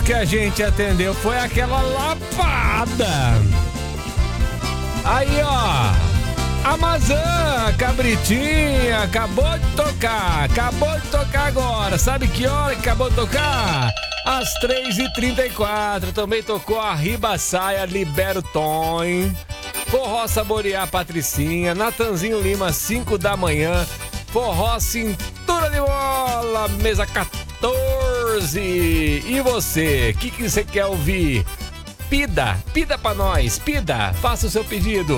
que a gente atendeu foi aquela lapada. Aí, ó. Amazã, Cabritinha, acabou de tocar agora. Sabe que hora que acabou de tocar? Às 3h34. Também tocou a Ribaçaia, Libero Tom. Forró Saborear, Patricinha. Natanzinho Lima, 5 da manhã. Forró Cintura de Bola, mesa 14. E você, o que você quer ouvir? Pida pra nós, faça o seu pedido.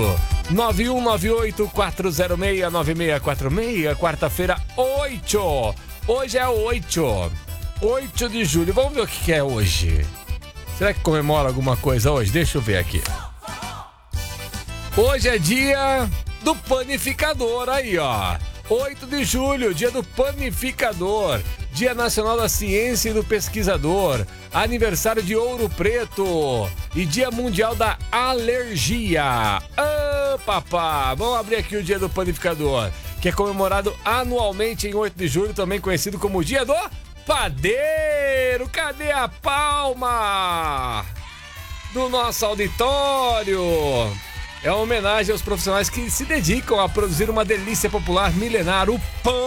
9198-406-9646, quarta-feira, 8. Hoje é 8 de julho. Vamos ver o que é hoje. Será que comemora alguma coisa hoje? Deixa eu ver aqui. Hoje é dia do panificador, aí ó. 8 de julho, dia do panificador. Dia Nacional da Ciência e do Pesquisador, aniversário de Ouro Preto e Dia Mundial da Alergia. Papá, vamos abrir aqui o Dia do Panificador, que é comemorado anualmente em 8 de julho, também conhecido como Dia do Padeiro. Cadê a palma do nosso auditório? É uma homenagem aos profissionais que se dedicam a produzir uma delícia popular milenar, o pão.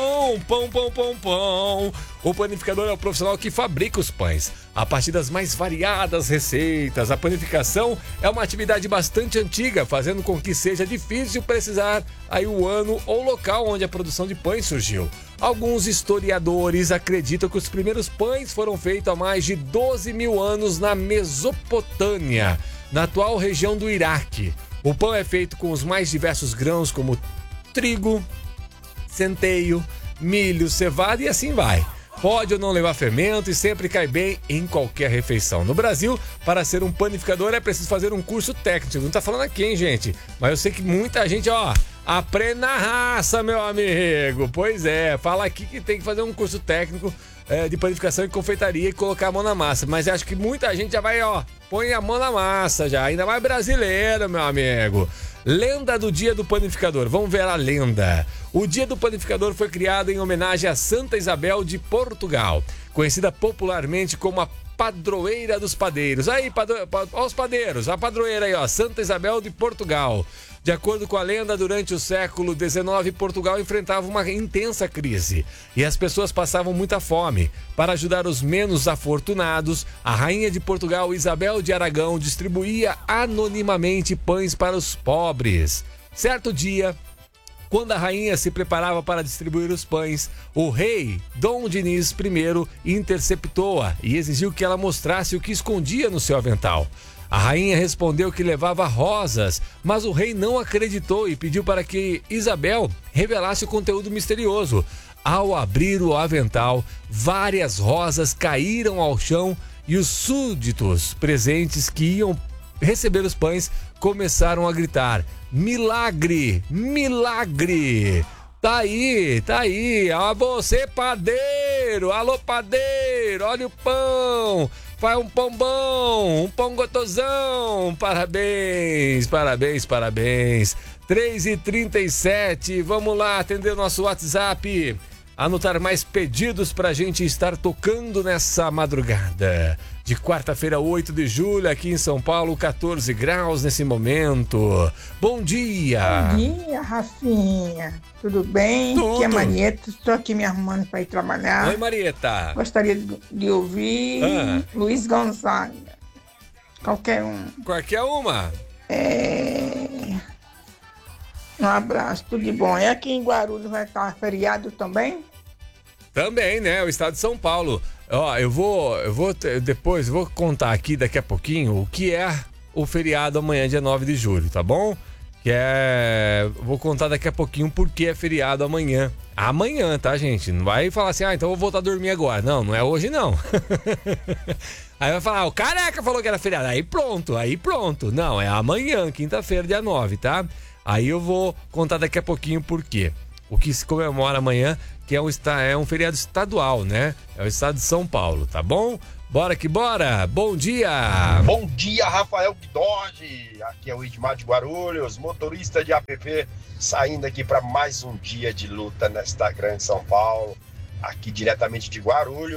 O panificador é o profissional que fabrica os pães a partir das mais variadas receitas. A panificação é uma atividade bastante antiga, fazendo com que seja difícil precisar aí o ano ou local onde a produção de pães surgiu. Alguns historiadores acreditam que os primeiros pães foram feitos há mais de 12 mil anos na Mesopotâmia, na atual região do Iraque. O pão é feito com os mais diversos grãos, como trigo, centeio, milho, cevada e assim vai. Pode ou não levar fermento e sempre cai bem em qualquer refeição. No Brasil, para ser um panificador é preciso fazer um curso técnico. Não tá falando aqui, hein, gente? Mas eu sei que muita gente, ó, aprende na raça, meu amigo. Pois é, fala aqui que tem que fazer um curso técnico de panificação e confeitaria e colocar a mão na massa. Mas acho que muita gente já vai, ó, põe a mão na massa já. Ainda mais brasileiro, meu amigo. Lenda do Dia do Panificador. Vamos ver a lenda. O Dia do Panificador foi criado em homenagem a Santa Isabel de Portugal, conhecida popularmente como a padroeira dos padeiros. Aí, ó, os padeiros, a padroeira aí, ó, Santa Isabel de Portugal. De acordo com a lenda, durante o século XIX, Portugal enfrentava uma intensa crise e as pessoas passavam muita fome. Para ajudar os menos afortunados, a rainha de Portugal, Isabel de Aragão, distribuía anonimamente pães para os pobres. Certo dia, quando a rainha se preparava para distribuir os pães, o rei Dom Dinis I interceptou-a e exigiu que ela mostrasse o que escondia no seu avental. A rainha respondeu que levava rosas, mas o rei não acreditou e pediu para que Isabel revelasse o conteúdo misterioso. Ao abrir o avental, várias rosas caíram ao chão e os súditos presentes que iam receber os pães começaram a gritar: milagre, milagre! Tá aí, a você padeiro, alô padeiro, olha o pão, faz um pão bom, um pão gotosão, parabéns. 3h37, vamos lá atender o nosso WhatsApp, anotar mais pedidos pra gente estar tocando nessa madrugada. De quarta-feira, 8 de julho, aqui em São Paulo, 14 graus nesse momento. Bom dia! Bom dia, Rafinha. Tudo bem? Tudo. Aqui é Marieta, estou aqui me arrumando para ir trabalhar. Oi, Marieta. Gostaria de ouvir Luiz Gonzaga. Qualquer um. Qualquer uma. Um abraço, tudo de bom. E aqui em Guarulhos vai estar feriado também? Também, né? O estado de São Paulo. Ó, eu vou contar aqui daqui a pouquinho o que é o feriado amanhã, dia 9 de julho, tá bom? Vou contar daqui a pouquinho por que é feriado amanhã. Amanhã, tá, gente? Não vai falar assim, então eu vou voltar a dormir agora. Não é hoje, não. Aí vai falar, o Careca falou que era feriado. Aí pronto. Não, é amanhã, quinta-feira, dia 9, tá? Aí eu vou contar daqui a pouquinho por quê. O que se comemora amanhã, que é um feriado estadual, né? É o estado de São Paulo, tá bom? Bora que bora! Bom dia! Bom dia, Rafael Guidotti! Aqui é o Edmar de Guarulhos, motorista de APP, saindo aqui para mais um dia de luta nesta grande São Paulo, aqui diretamente de Guarulhos.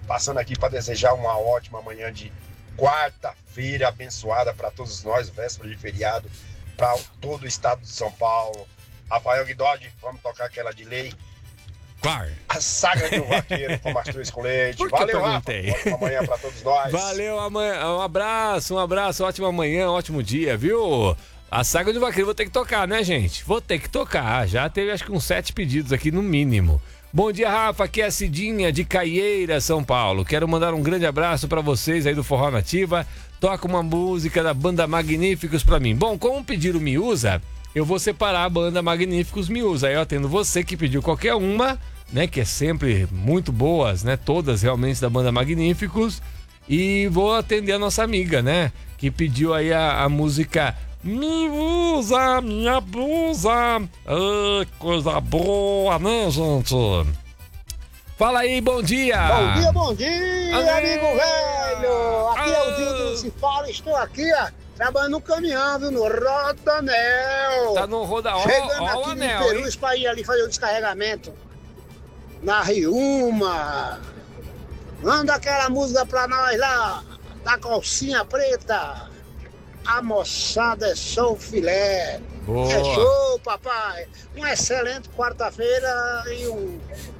Passando aqui para desejar uma ótima manhã de quarta-feira abençoada para todos nós, véspera de feriado, para todo o estado de São Paulo. Rafael Guidodi, vamos tocar aquela de lei. Qual? A saga do vaqueiro com mastruz com leite. Por que Valeu, eu Rafa. perguntei? Ótima manhã para todos nós. Valeu, um abraço, ótima manhã, ótimo dia, viu? A saga do vaqueiro vou ter que tocar, né, gente? Vou ter que tocar. Já teve acho que uns 7 pedidos aqui no mínimo. Bom dia, Rafa, aqui é a Cidinha de Caieira, São Paulo. Quero mandar um grande abraço pra vocês aí do Forró Nativa. Toca uma música da banda Magníficos pra mim. Bom, como pediram Miúza, eu vou separar a banda Magníficos Miúza. Aí, ó, tendo você que pediu qualquer uma, né, que é sempre muito boas, né, todas realmente da banda Magníficos. E vou atender a nossa amiga, né, que pediu aí a música Miúza, minha blusa. Coisa boa, né, gente? Fala aí, bom dia. Bom dia, amigo velho. Aqui é o Dinho do Cifalo. Estou aqui, ó, trabalhando no caminhão, viu, no Rodanel. Tá no Rodanel. Chegando aqui Anel, no Perus pra ir ali fazer o descarregamento na Riuma. Manda aquela música pra nós lá, da calcinha preta. A moçada é só o filé. Boa. É show, papai. Uma excelente quarta-feira e um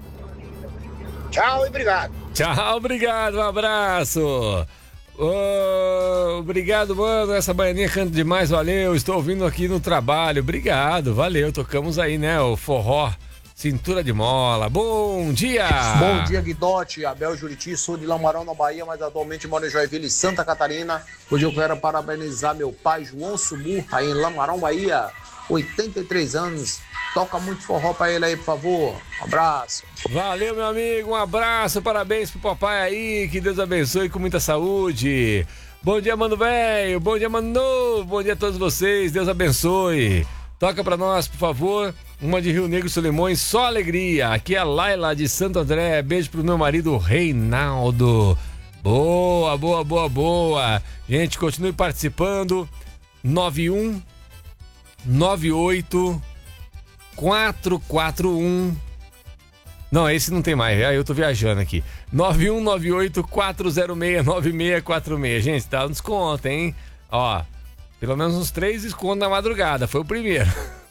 tchau e obrigado. Tchau, obrigado, um abraço. Obrigado, mano. Essa baianinha canta demais, valeu. Estou ouvindo aqui no trabalho. Obrigado, valeu. Tocamos aí, né? O forró Cintura de Mola. Bom dia! Bom dia, Guidotti, Abel Juriti, sou de Lamarão, na Bahia, mas atualmente moro em Joinville, Santa Catarina. Hoje eu quero parabenizar meu pai, João Sumu, aí em Lamarão, Bahia, 83 anos. Toca muito forró pra ele aí, por favor. Um abraço. Valeu, meu amigo. Um abraço, parabéns pro papai aí. Que Deus abençoe com muita saúde. Bom dia, mano velho. Bom dia, mano novo. Bom dia a todos vocês. Deus abençoe. Toca pra nós, por favor. Uma de Rio Negro, Solimões, só alegria. Aqui é a Laila de Santo André. Beijo pro meu marido Reinaldo. Boa, boa, boa, boa. Gente, continue participando. 91 98 441. Não, esse não tem mais. Eu tô viajando aqui. 9198 406 9646. Gente, tá um desconto, hein? Ó, pelo menos uns 3 descontos na madrugada. Foi o primeiro.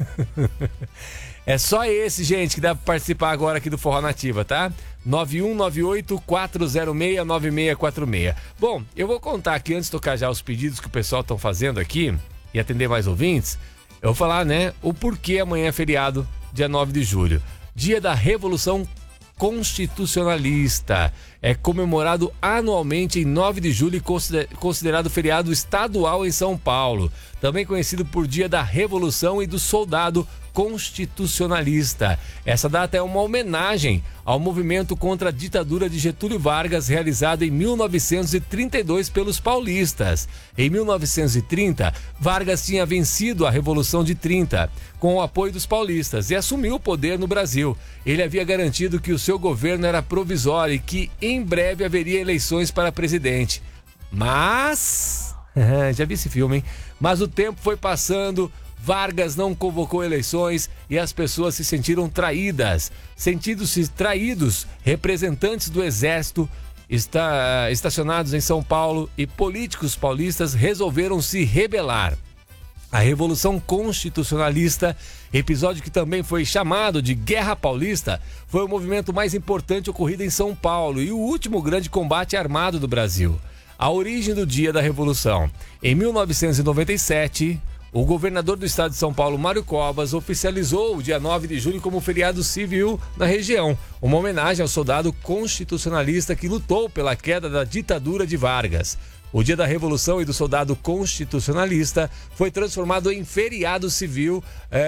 É só esse, gente, que dá pra participar agora aqui do Forró Nativa, tá? 9198 406 9646. Bom, eu vou contar aqui, antes de tocar já os pedidos que o pessoal estão fazendo aqui e atender mais ouvintes, eu vou falar, né, o porquê amanhã é feriado, dia 9 de julho. Dia da Revolução Constitucionalista. É comemorado anualmente em 9 de julho e considerado feriado estadual em São Paulo. Também conhecido por Dia da Revolução e do Soldado Constitucionalista. Essa data é uma homenagem ao movimento contra a ditadura de Getúlio Vargas, realizado em 1932 pelos paulistas. Em 1930, Vargas tinha vencido a Revolução de 30, com o apoio dos paulistas, e assumiu o poder no Brasil. Ele havia garantido que o seu governo era provisório e que em breve haveria eleições para presidente. Mas... já vi esse filme, hein? Mas o tempo foi passando... Vargas não convocou eleições e as pessoas se sentiram traídas. Sentindo-se traídos, representantes do Exército estacionados em São Paulo e políticos paulistas resolveram se rebelar. A Revolução Constitucionalista, episódio que também foi chamado de Guerra Paulista, foi o movimento mais importante ocorrido em São Paulo e o último grande combate armado do Brasil. A origem do dia da Revolução. Em 1997... o governador do estado de São Paulo, Mário Covas, oficializou o dia 9 de julho como feriado civil na região, uma homenagem ao soldado constitucionalista que lutou pela queda da ditadura de Vargas. O dia da Revolução e do Soldado Constitucionalista foi transformado em feriado civil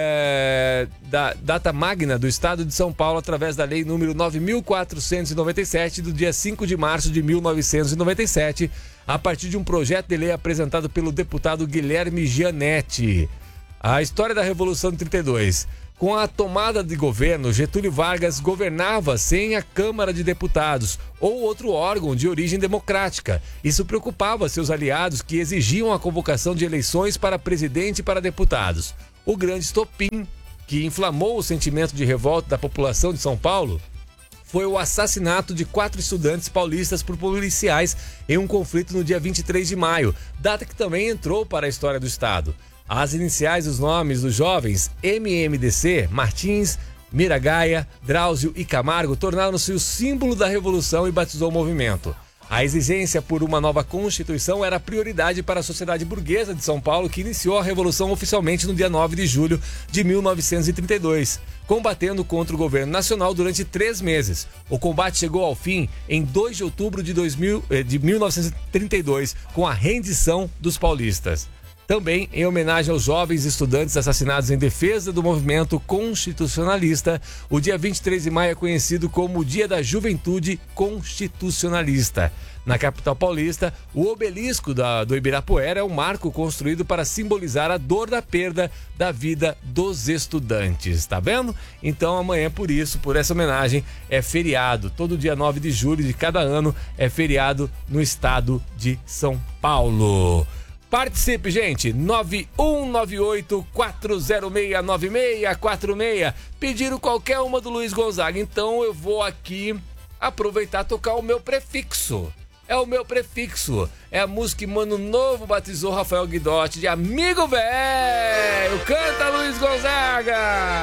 da data magna do estado de São Paulo através da lei número 9.497 do dia 5 de março de 1997, a partir de um projeto de lei apresentado pelo deputado Guilherme Gianetti. A história da Revolução de 32. Com a tomada de governo, Getúlio Vargas governava sem a Câmara de Deputados ou outro órgão de origem democrática. Isso preocupava seus aliados, que exigiam a convocação de eleições para presidente e para deputados. O grande estopim, que inflamou o sentimento de revolta da população de São Paulo, foi o assassinato de 4 estudantes paulistas por policiais em um conflito no dia 23 de maio, data que também entrou para a história do estado. As iniciais dos nomes dos jovens MMDC, Martins, Miragaia, Drauzio e Camargo tornaram-se o símbolo da revolução e batizou o movimento. A exigência por uma nova Constituição era prioridade para a sociedade burguesa de São Paulo, que iniciou a Revolução oficialmente no dia 9 de julho de 1932, combatendo contra o governo nacional durante 3 meses. O combate chegou ao fim em 2 de outubro de 1932, com a rendição dos paulistas. Também, em homenagem aos jovens estudantes assassinados em defesa do movimento constitucionalista, o dia 23 de maio é conhecido como o Dia da Juventude Constitucionalista. Na capital paulista, o obelisco do Ibirapuera é um marco construído para simbolizar a dor da perda da vida dos estudantes. Tá vendo? Então amanhã, por essa homenagem, é feriado. Todo dia 9 de julho de cada ano é feriado no estado de São Paulo. Participe, gente, 9198-406-9646. Pediram qualquer uma do Luiz Gonzaga, então eu vou aqui aproveitar e tocar o meu prefixo. É o meu prefixo. É a música que Mano Novo batizou Rafael Guidotti de Amigo Velho. Canta, Luiz Gonzaga!